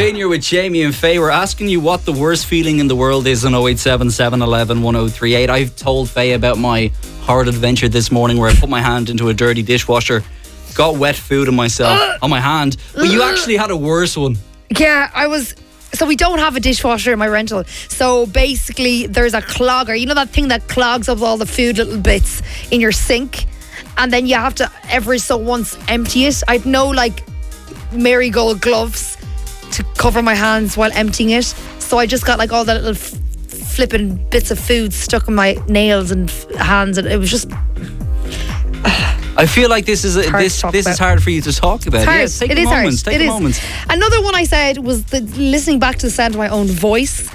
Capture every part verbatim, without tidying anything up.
Spin, you're with Jamie and Faye. We're asking you what the worst feeling in the world is on oh eight seven, seven one one, one oh three eight. I've told Faye about my horrid adventure this morning where I put my hand into a dirty dishwasher, got wet food on myself, on my hand. But you actually had a worse one. Yeah, I was... So we don't have a dishwasher in my rental. So basically there's a clogger. You know that thing that clogs up all the food little bits in your sink? And then you have to every so once empty it. I'd no like marigold gloves to cover my hands while emptying it. So I just got like all the little f- flipping bits of food stuck in my nails and f- hands. And it was just... I feel like this is a, this this is hard for you to talk about. It's hard. Yes, take it a is moment. hard. Take it a is. moment. Another one I said was the listening back to the sound of my own voice.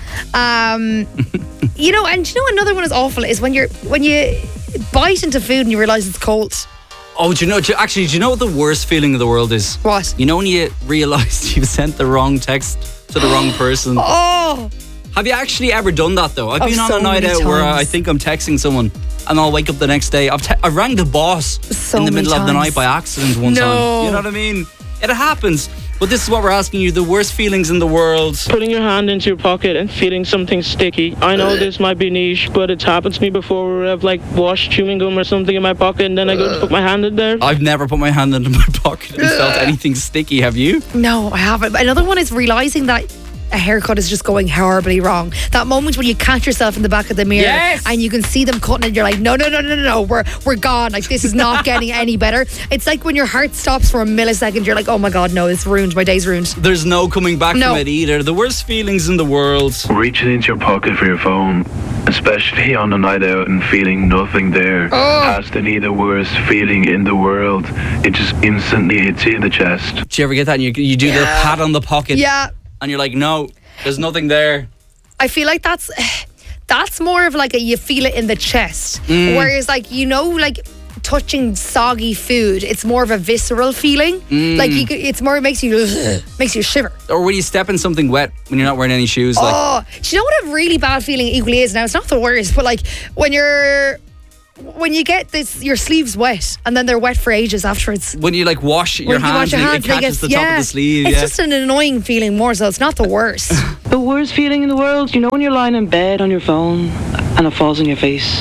Um, you know, and you know another one is awful is when you're when you bite into food and you realise it's cold. Oh, do you know? Do you, actually, do you know what the worst feeling in the world is? What? You know when you realise you've sent the wrong text to the wrong person. Oh. Have you actually ever done that though? I've Oh, been on so a night many out where times. I think I'm texting someone and I'll wake up the next day. I've te- I rang the boss So in the many middle of the times. night by accident one No. time. You know what I mean? It happens. But this is what we're asking you: the worst feelings in the world. Putting your hand into your pocket and feeling something sticky. I know this might be niche, but it's happened to me before where I've like washed chewing gum or something in my pocket and then I go to put my hand in there. I've never put my hand into my pocket and felt anything sticky. Have you? No, I haven't. Another one is realising that a haircut is just going horribly wrong. That moment when you catch yourself in the back of the mirror Yes. and you can see them cutting it, you're like, no, no, no, no, no, no, we're we're gone. Like this is not getting any better. It's like when your heart stops for a millisecond, you're like, oh my God, no, it's ruined. My day's ruined. There's no coming back No. from it either. The worst feelings in the world. Reaching into your pocket for your phone, especially on a night out and feeling nothing there, Oh. has to be the worst feeling in the world. It just instantly hits you in the chest. Do you ever get that? And you, you do the pat on the pocket Yeah, and you're like, no, there's nothing there. I feel like that's that's more of like a you feel it in the chest. Mm. Whereas like, you know, like touching soggy food, it's more of a visceral feeling. Mm. Like you, could- it's more, it makes you makes you shiver. Or when you step in something wet when you're not wearing any shoes. Like, Oh, do you know what a really bad feeling equally is? Now, it's not the worst, but like when you're, when you get this, your sleeves wet and then they're wet for ages afterwards. when you like wash your When you hands, wash your and hands, it they catches get- the top yeah. of the sleeve. It's yeah. just an annoying feeling more, so it's not the worst. The worst feeling in the world, you know when you're lying in bed on your phone and it falls on your face.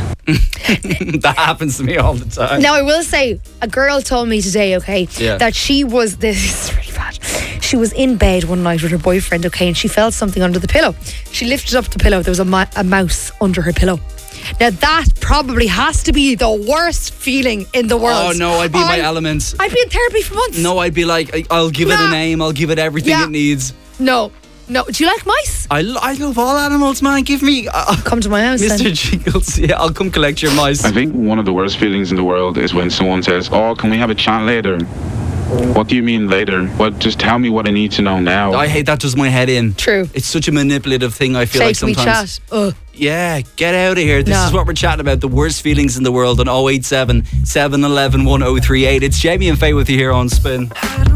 That happens to me all the time. Now, I will say, a girl told me today, okay, Yeah. that she was, this is really bad, she was in bed one night with her boyfriend, okay, and she felt something under the pillow. She lifted up the pillow, there was a, ma- a mouse under her pillow. Now, that probably has to be the worst feeling in the world. Oh no, I'd be in my I- element. I'd be in therapy for months. No, I'd be like, I- I'll give it a Nah. name. I'll give it everything Yeah. it needs. No. No. Do you like mice? I, lo- I love all animals, man. Give me, uh, Come to my house Mister then. Jingles. Yeah, I'll come collect your mice. I think one of the worst feelings in the world is when someone says, oh, can we have a chat later? What do you mean later? Well, just tell me what I need to know now. I hate that. Does my head in. True. It's such a manipulative thing. I feel Say like to me, sometimes. chat. Ugh. Yeah, get out of here. This No. is what we're chatting about. The worst feelings in the world on oh eight seven, seven one one, one oh three eight. It's Jamie and Faye with you here on Spin.